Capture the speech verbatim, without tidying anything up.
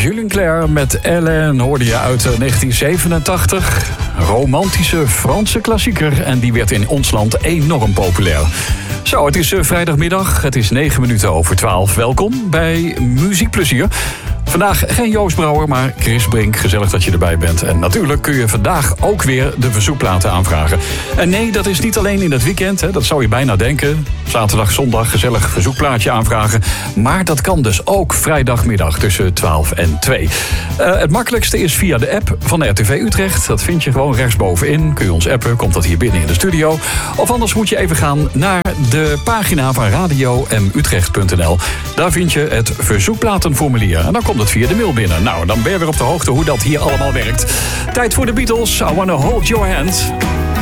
Julien Clerc met Ellen hoorde je uit negentien zevenentachtig. Romantische Franse klassieker en die werd in ons land enorm populair. Zo, het is vrijdagmiddag, het is negen minuten over twaalf. Welkom bij Muziekplezier. Vandaag geen Joost Brouwer, maar Chris Brink. Gezellig dat je erbij bent. En natuurlijk kun je vandaag ook weer de verzoekplaten aanvragen. En nee, dat is niet alleen in het weekend. Hè, dat zou je bijna denken. Zaterdag, zondag gezellig verzoekplaatje aanvragen. Maar dat kan dus ook vrijdagmiddag tussen twaalf en twee. Uh, het makkelijkste is via de app van de R T V Utrecht. Dat vind je gewoon rechtsbovenin. Kun je ons appen, komt dat hier binnen in de studio. Of anders moet je even gaan naar de pagina van radio m utrecht punt n l. Daar vind je het verzoekplatenformulier. En dan komt het via de mail binnen. Nou, dan ben je weer op de hoogte hoe dat hier allemaal werkt. Tijd voor de Beatles. I Wanna Hold Your Hand.